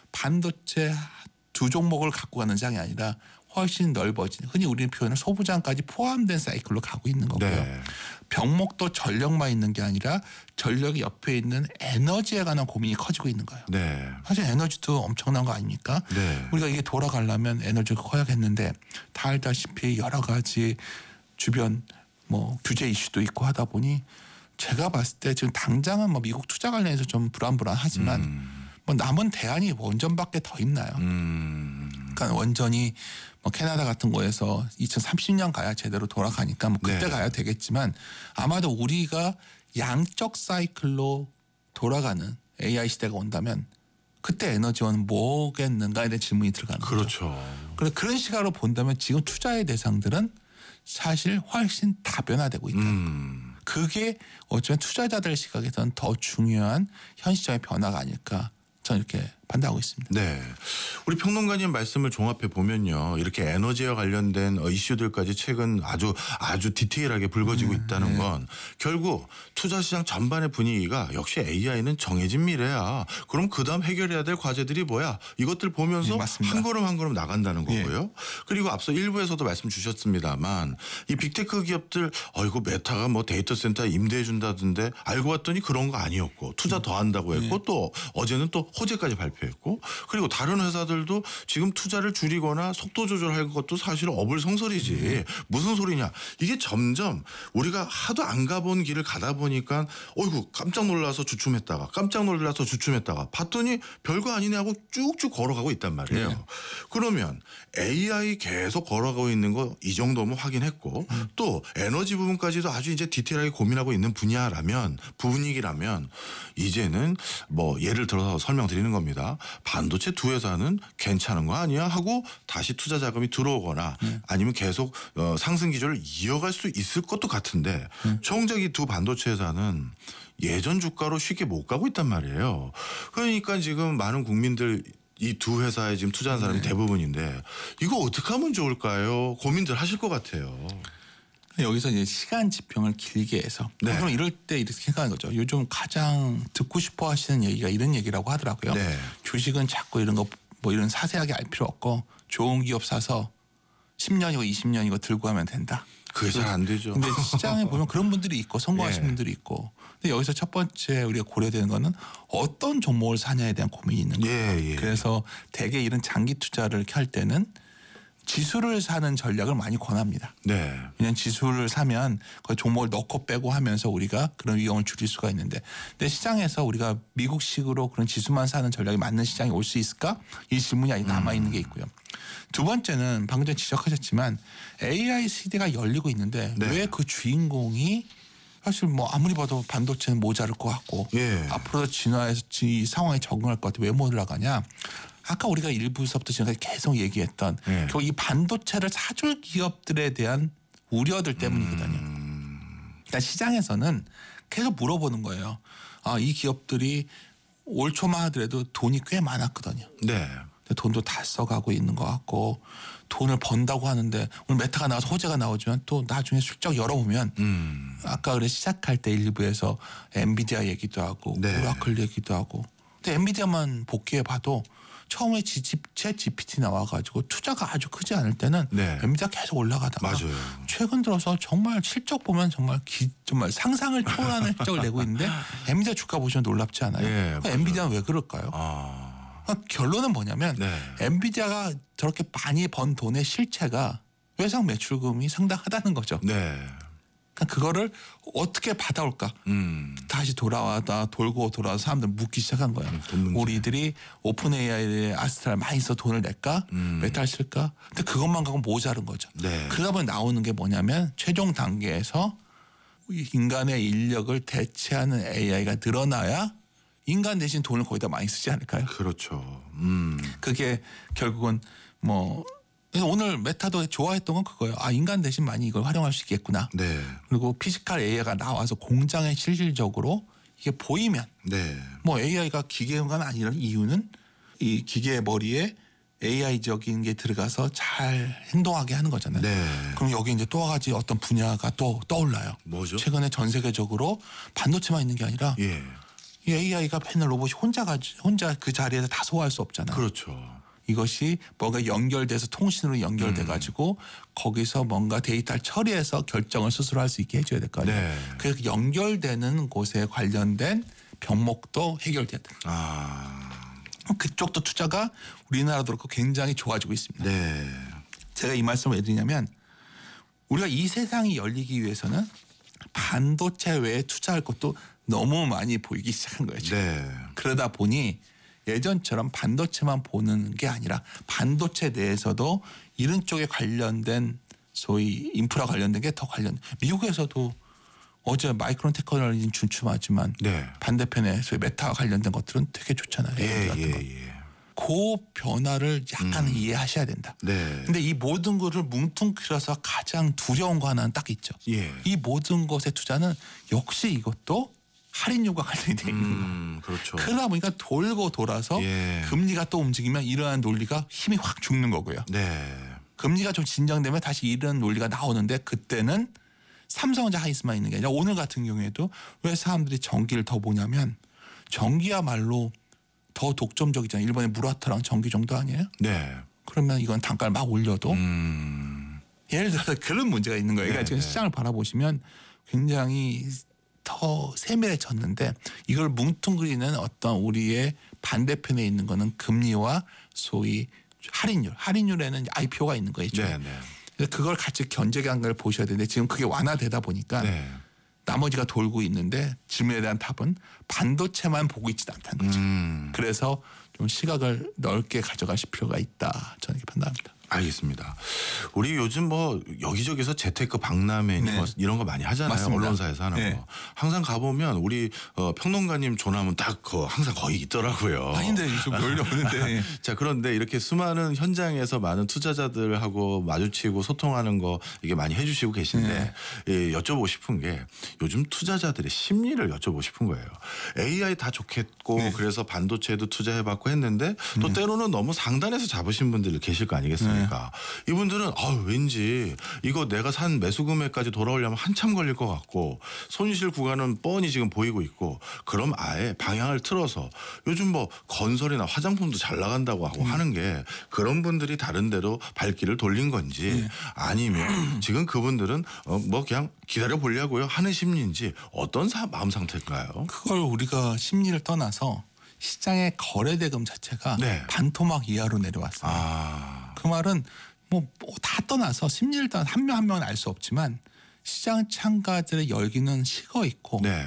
반도체 두 종목을 갖고 가는 시장이 아니라 훨씬 넓어진 흔히 우리는 표현을 소부장까지 포함된 사이클로 가고 있는 거고요. 네. 병목도 전력만 있는 게 아니라 전력이 옆에 있는 에너지에 관한 고민이 커지고 있는 거예요. 네. 사실 에너지도 엄청난 거 아닙니까? 네. 우리가 이게 돌아가려면 에너지가 커야겠는데 다 알다시피 여러 가지 주변 뭐 규제 이슈도 있고 하다 보니 제가 봤을 때 지금 당장은 뭐 미국 투자 관련해서 좀 불안불안하지만 뭐 남은 대안이 원전밖에 더 있나요? 그러니까 원전이 뭐 캐나다 같은 거에서 2030년 가야 제대로 돌아가니까 뭐 그때 네. 가야 되겠지만 아마도 우리가 양적 사이클로 돌아가는 AI 시대가 온다면 그때 에너지원은 뭐겠는가에 대한 질문이 들어가는 거죠. 그렇죠. 그래서 그런 시각으로 본다면 지금 투자의 대상들은 사실 훨씬 다변화되고 있다. 그게 어쩌면 투자자들 시각에서는 더 중요한 현 시점의 변화가 아닐까 저는 이렇게 판단하고 있습니다. 네. 우리 평론가님 말씀을 종합해 보면요. 이렇게 에너지와 관련된 이슈들까지 최근 아주 디테일하게 불거지고 있다는 건 결국 투자 시장 전반의 분위기가 역시 AI는 정해진 미래야. 그럼 그다음 해결해야 될 과제들이 뭐야? 이것들 보면서 맞습니다. 한 걸음 한 걸음 나간다는 거고요. 그리고 앞서 일부에서도 말씀 주셨습니다만 이 빅테크 기업들 이거 메타가 뭐 데이터 센터 임대해 준다던데 알고 봤더니 그런 거 아니었고 투자 더 한다고 했고 또 어제는 또 호재까지 발표했고 그리고 다른 회사들도 지금 투자를 줄이거나 속도 조절할 것도 사실 어불성설이지. 무슨 소리냐. 이게 점점 우리가 하도 안 가본 길을 가다 보니까 어이구 깜짝 놀라서 주춤했다가 깜짝 놀라서 주춤했다가 봤더니 별거 아니네 하고 쭉쭉 걸어가고 있단 말이에요. 네. 그러면 AI 계속 걸어가고 있는 거 이 정도면 확인했고 또 에너지 부분까지도 아주 이제 디테일하게 고민하고 있는 부분이라면 이제는 뭐 예를 들어서 설명드리는 겁니다. 반도체 두 회사는 괜찮은 거 아니야 하고 다시 투자 자금이 들어오거나 아니면 계속 상승 기조를 이어갈 수 있을 것도 같은데 정작 이 두 반도체 회사는 예전 주가로 쉽게 못 가고 있단 말이에요. 그러니까 지금 많은 국민들 이 두 회사에 지금 투자한 사람이 대부분인데 이거 어떻게 하면 좋을까요? 고민들 하실 것 같아요. 여기서 이제 시간 지평을 길게 해서 그럼 이럴 때 이렇게 생각하는 거죠. 요즘 가장 듣고 싶어 하시는 얘기가 이런 얘기라고 하더라고요. 네. 주식은 자꾸 이런 거 뭐 이런 사세하게 알 필요 없고 좋은 기업 사서 10년이고 20년이고 들고 하면 된다. 그게 잘 안 되죠. 근데 시장에 보면 그런 분들이 있고 성공하신 예. 분들이 있고. 근데 여기서 첫 번째 우리가 고려되는 거는 어떤 종목을 사냐에 대한 고민이 있는 거예요. 예. 그래서 대개 이런 장기 투자를 할 때는 지수를 사는 전략을 많이 권합니다. 네. 그냥 지수를 사면 그 종목을 넣고 빼고 하면서 우리가 그런 위험을 줄일 수가 있는데 근데 시장에서 우리가 미국식으로 그런 지수만 사는 전략이 맞는 시장이 올 수 있을까? 이 질문이 아직 남아있는 게 있고요. 두 번째는 방금 전에 지적하셨지만 AI 시대가 열리고 있는데 네. 왜 그 주인공이 사실 뭐 아무리 봐도 반도체는 모자랄 것 같고 예. 앞으로 진화해서 이 상황에 적응할 것 같아 왜 못 올라가냐? 아까 우리가 일부서부터 지금까지 계속 얘기했던 예. 결국 이 반도체를 사줄 기업들에 대한 우려들 때문이거든요. 그러니까 시장에서는 계속 물어보는 거예요. 이 기업들이 올 초만 하더라도 돈이 꽤 많았거든요. 네. 돈도 다 써가고 있는 것 같고 돈을 번다고 하는데 오늘 메타가 나와서 호재가 나오지만 또 나중에 슬쩍 열어보면 아까 그래 시작할 때 일부에서 엔비디아 얘기도 하고 네. 오라클 얘기도 하고 근데 엔비디아만 복귀해 봐도 처음에 챗 GPT 나와가지고 투자가 아주 크지 않을 때는 네. 엔비디아 계속 올라가다가 맞아요. 최근 들어서 정말 실적 보면 정말 상상을 초월하는 실적을 내고 있는데 엔비디아 주가 보시면 놀랍지 않아요? 예, 그러니까 엔비디아는 왜 그럴까요? 결론은 뭐냐면 네. 엔비디아가 저렇게 많이 번 돈의 실체가 외상 매출금이 상당하다는 거죠. 네. 그러니까 그거를 어떻게 받아올까? 다시 돌고 돌아와서 사람들 묻기 시작한 거예요. 돈 문제. 우리들이 오픈 AI에 아스트랄 많이 써 돈을 낼까? 메탈 쓸까? 근데 그것만 갖고 모자른 거죠. 네. 그러다 보니 나오는 게 뭐냐면 최종 단계에서 인간의 인력을 대체하는 AI가 늘어나야 인간 대신 돈을 거기다 많이 쓰지 않을까요? 그렇죠. 그게 결국은 뭐 그래서 오늘 메타도 좋아했던 건 그거예요. 인간 대신 많이 이걸 활용할 수 있겠구나. 네. 그리고 피지컬 AI가 나와서 공장에 실질적으로 이게 보이면 네. 뭐 AI가 기계가 아니라 이유는 이 기계의 머리에 AI적인 게 들어가서 잘 행동하게 하는 거잖아요. 네. 그럼 여기 이제 또 한 가지 어떤 분야가 또 떠올라요. 뭐죠? 최근에 전 세계적으로 반도체만 있는 게 아니라 예. 이 AI가 맨날 로봇이 혼자 그 자리에서 다 소화할 수 없잖아요. 그렇죠. 이것이 뭔가 연결돼서 통신으로 연결돼 가지고 거기서 뭔가 데이터를 처리해서 결정을 스스로 할 수 있게 해줘야 될 거 아니에요. 네. 그래서 연결되는 곳에 관련된 병목도 해결돼야 돼요. 그쪽도 투자가 우리나라도 그렇고 굉장히 좋아지고 있습니다. 네. 제가 이 말씀을 왜 드리냐면 우리가 이 세상이 열리기 위해서는 반도체 외에 투자할 것도 너무 많이 보이기 시작한 거예요. 지금. 네. 그러다 보니 예전처럼 반도체만 보는 게 아니라 반도체 내에서도 이런 쪽에 관련된 소위 인프라 관련된 게 더 미국에서도 어제 마이크론 테크놀로지는 준춤하지만 네. 반대편에 소위 메타와 관련된 것들은 되게 좋잖아요. 같은 거. 그 변화를 약간 이해하셔야 된다. 네. 근데 이 모든 것을 뭉뚱그려서 가장 두려운 거 하나는 딱 있죠. 예. 이 모든 것의 투자는 역시 이것도 할인율과 관련이 돼 있는 거. 그렇죠. 그러다 보니까 돌고 돌아서 예. 금리가 또 움직이면 이러한 논리가 힘이 확 죽는 거고요. 네. 금리가 좀 진정되면 다시 이런 논리가 나오는데 그때는 삼성전자 하이스만 있는 게 아니라 오늘 같은 경우에도 왜 사람들이 전기를 더 보냐면 전기야말로 더 독점적이잖아요. 일본의 무라타랑 전기 정도 아니에요? 네. 그러면 이건 단가를 막 올려도 예를 들어서 그런 문제가 있는 거예요. 그러니까 지금 시장을 바라보시면 굉장히 더 세밀해졌는데 이걸 뭉뚱그리는 어떤 우리의 반대편에 있는 거는 금리와 소위 할인율에는 IPO가 있는 거예요. 네. 네. 그래서 그걸 같이 견제한 걸 보셔야 되는데 지금 그게 완화되다 보니까 네. 나머지가 돌고 있는데 질문에 대한 답은 반도체만 보고 있지도 않다는 거죠. 그래서 좀 시각을 넓게 가져가실 필요가 있다. 저는 이렇게 판단합니다. 알겠습니다. 우리 요즘 뭐 여기저기서 재테크 박람회 네. 뭐 이런 거 많이 하잖아요. 맞습니다. 언론사에서 하는 네. 거. 항상 가보면 우리 평론가님 조남은 딱 항상 거의 있더라고요. 아닌데 좀 놀려오는데. 자, 그런데 이렇게 수많은 현장에서 많은 투자자들하고 마주치고 소통하는 거 이게 많이 해주시고 계신데 예, 여쭤보고 싶은 게 요즘 투자자들의 심리를 여쭤보고 싶은 거예요. AI 다 좋겠고 그래서 반도체에도 투자해봤고 했는데 또 때로는 너무 상단에서 잡으신 분들 계실 거 아니겠습니까? 이분들은 왠지 이거 내가 산 매수 금액까지 돌아오려면 한참 걸릴 것 같고 손실 구간은 뻔히 지금 보이고 있고 그럼 아예 방향을 틀어서 요즘 뭐 건설이나 화장품도 잘 나간다고 하고 하는 게 그런 분들이 다른 데로 발길을 돌린 건지 아니면 지금 그분들은 뭐 그냥 기다려 보려고요 하는 심리인지 어떤 마음 상태인가요? 그걸 우리가 심리를 떠나서 시장의 거래대금 자체가 네. 반토막 이하로 내려왔어요. 그 말은 뭐 다 떠나서 심리를 떠나서 한 명 한 명은 알 수 없지만 시장 참가들의 열기는 식어 있고 네.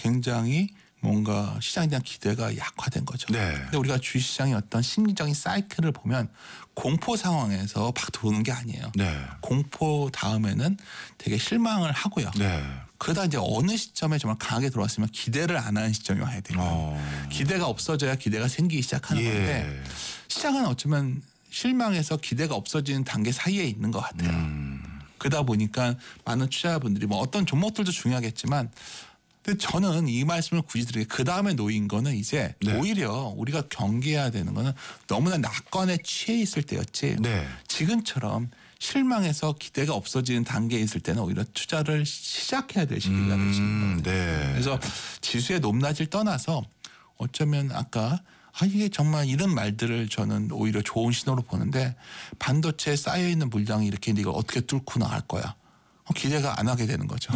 굉장히 뭔가 시장에 대한 기대가 약화된 거죠. 네. 근데 우리가 주식시장의 어떤 심리적인 사이클을 보면 공포 상황에서 막 들어오는 게 아니에요. 네. 공포 다음에는 되게 실망을 하고요. 네. 그러다 이제 어느 시점에 정말 강하게 들어왔으면 기대를 안 하는 시점이 와야 돼요. 기대가 없어져야 기대가 생기기 시작하는 건데 시장은 어쩌면 실망해서 기대가 없어지는 단계 사이에 있는 것 같아요. 그러다 보니까 많은 투자자분들이 뭐 어떤 종목들도 중요하겠지만 근데 저는 이 말씀을 굳이 드리게 그 다음에 놓인 거는 이제 네. 오히려 우리가 경계해야 되는 거는 너무나 낙관에 취해 있을 때였지 네. 지금처럼 실망해서 기대가 없어지는 단계에 있을 때는 오히려 투자를 시작해야 될 시기가 될 수 있는 거예요. 네. 그래서 지수의 높낮이를 떠나서 어쩌면 아까 이게 정말 이런 말들을 저는 오히려 좋은 신호로 보는데 반도체에 쌓여있는 물량이 이렇게 이걸 어떻게 뚫고 나갈 거야. 기대가 안 하게 되는 거죠. 네.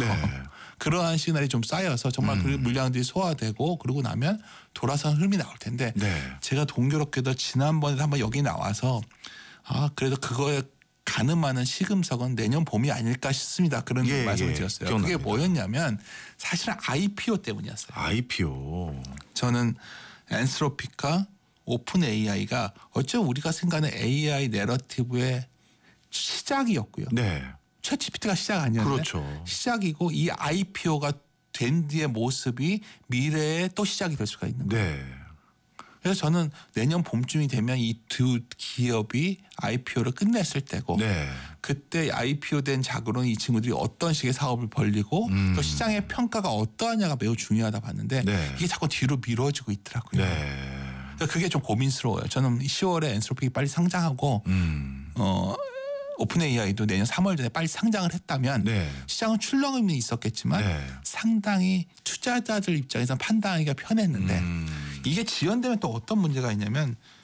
그러한 시그널이 좀 쌓여서 정말 그 물량들이 소화되고 그러고 나면 돌아서는 흐름이 나올 텐데 네. 제가 동교롭게도 지난번에 한번 여기 나와서 그래도 그거에 가늠하는 시금석은 내년 봄이 아닐까 싶습니다. 그런 말씀을 드렸어요. 기억납니다. 그게 뭐였냐면 사실은 IPO 때문이었어요. IPO. 저는 엔스로피카 오픈 AI가 어쩌면 우리가 생각하는 AI 내러티브의 시작이었고요. 네. 챗 GPT가 시작 아니었는데 그렇죠. 시작이고 이 IPO가 된 뒤의 모습이 미래에 또 시작이 될 수가 있는 거예요. 네. 그래서 저는 내년 봄쯤이 되면 이 두 기업이 IPO를 끝냈을 때고 네. 그때 IPO 된 자금으로 이 친구들이 어떤 식의 사업을 벌리고 또 시장의 평가가 어떠하냐가 매우 중요하다 봤는데 네. 이게 자꾸 뒤로 미뤄지고 있더라고요. 네. 그러니까 그게 좀 고민스러워요. 저는 10월에 엔스로픽이 빨리 상장하고 오픈 AI도 내년 3월 전에 빨리 상장을 했다면 네. 시장은 출렁임이 있었겠지만 네. 상당히 투자자들 입장에서 판단하기가 편했는데 이게 지연되면 또 어떤 문제가 있냐면